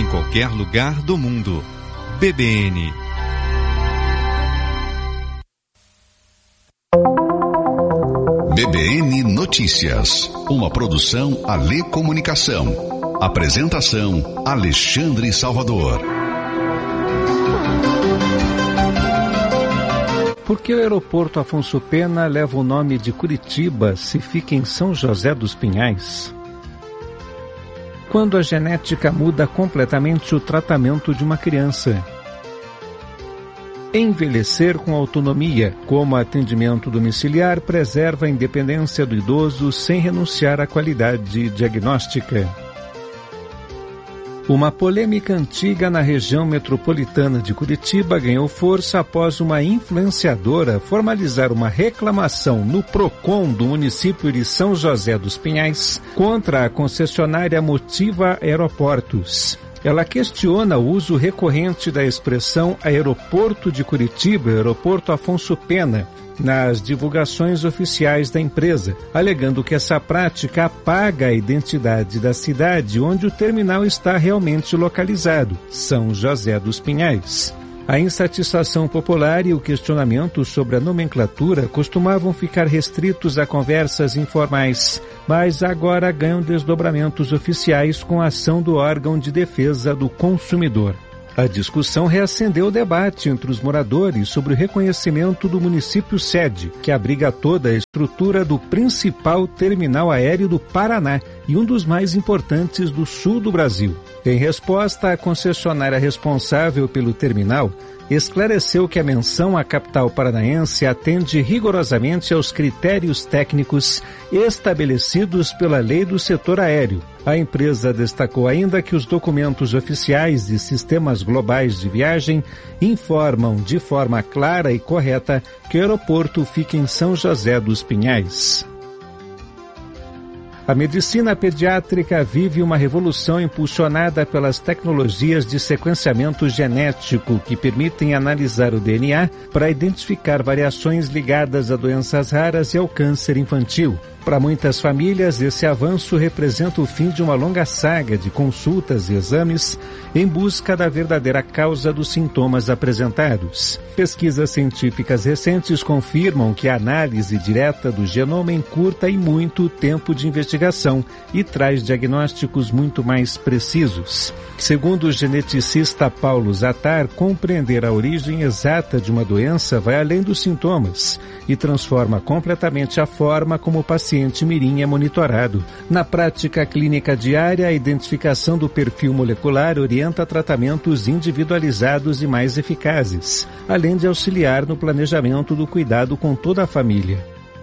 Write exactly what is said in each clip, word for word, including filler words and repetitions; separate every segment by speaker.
Speaker 1: em qualquer lugar do mundo. B B N.
Speaker 2: B B N Notícias, uma produção Alê Comunicação. Apresentação Alexandre Salvador.
Speaker 3: Por que o aeroporto Afonso Pena leva o nome de Curitiba se fica em São José dos Pinhais? Quando a genética muda completamente o tratamento de uma criança? Envelhecer com autonomia, como atendimento domiciliar, preserva a independência do idoso sem renunciar à qualidade diagnóstica. Uma polêmica antiga na região metropolitana de Curitiba ganhou força após uma influenciadora formalizar uma reclamação no PROCON do município de São José dos Pinhais contra a concessionária Motiva Aeroportos. Ela questiona o uso recorrente da expressão Aeroporto de Curitiba, Aeroporto Afonso Pena, nas divulgações oficiais da empresa, alegando que essa prática apaga a identidade da cidade onde o terminal está realmente localizado, São José dos Pinhais. A insatisfação popular e o questionamento sobre a nomenclatura costumavam ficar restritos a conversas informais, mas agora ganham desdobramentos oficiais com a ação do órgão de defesa do consumidor. A discussão reacendeu o debate entre os moradores sobre o reconhecimento do município sede, que abriga toda a estrutura do principal terminal aéreo do Paraná e um dos mais importantes do sul do Brasil. Em resposta, a concessionária responsável pelo terminal esclareceu que a menção à capital paranaense atende rigorosamente aos critérios técnicos estabelecidos pela lei do setor aéreo. A empresa destacou ainda que os documentos oficiais e sistemas globais de viagem informam de forma clara e correta que o aeroporto fica em São José dos Pinhais. A medicina pediátrica vive uma revolução impulsionada pelas tecnologias de sequenciamento genético que permitem analisar o D N A para identificar variações ligadas a doenças raras e ao câncer infantil. Para muitas famílias, esse avanço representa o fim de uma longa saga de consultas e exames em busca da verdadeira causa dos sintomas apresentados. Pesquisas científicas recentes confirmam que a análise direta do genoma encurta e muito o tempo de investigação e traz diagnósticos muito mais precisos. Segundo o geneticista Paulo Zatar, compreender a origem exata de uma doença vai além dos sintomas e transforma completamente a forma como o paciente mirim é monitorado. Na prática clínica diária, a identificação do perfil molecular orienta tratamentos individualizados e mais eficazes, além de auxiliar no planejamento do cuidado com toda a família.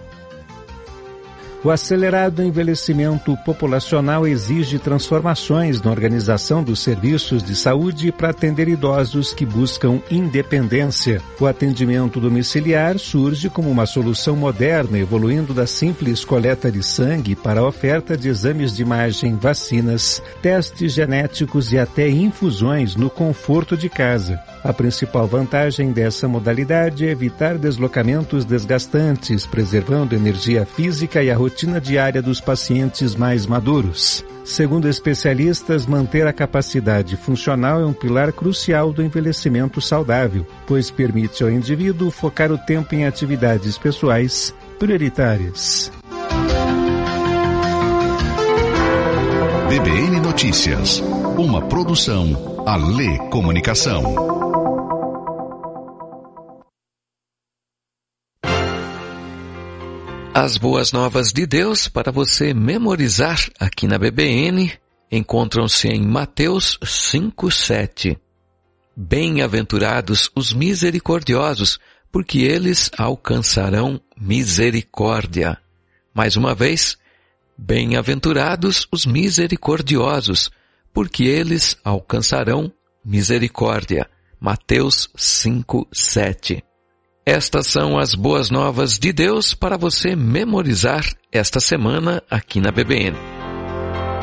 Speaker 3: O acelerado envelhecimento populacional exige transformações na organização dos serviços de saúde para atender idosos que buscam independência. O atendimento domiciliar surge como uma solução moderna, evoluindo da simples coleta de sangue para a oferta de exames de imagem, vacinas, testes genéticos e até infusões no conforto de casa. A principal vantagem dessa modalidade é evitar deslocamentos desgastantes, preservando energia física e a rotina diária dos pacientes mais maduros. Segundo especialistas, manter a capacidade funcional é um pilar crucial do envelhecimento saudável, pois permite ao indivíduo focar o tempo em atividades pessoais prioritárias.
Speaker 2: B B N Notícias, uma produção Alê Comunicação.
Speaker 4: As boas novas de Deus para você memorizar aqui na B B N encontram-se em Mateus cinco, sete. Bem-aventurados os misericordiosos, porque eles alcançarão misericórdia. Mais uma vez, bem-aventurados os misericordiosos, porque eles alcançarão misericórdia. Mateus cinco, sete. Estas são as boas novas de Deus para você memorizar esta semana aqui na B B N.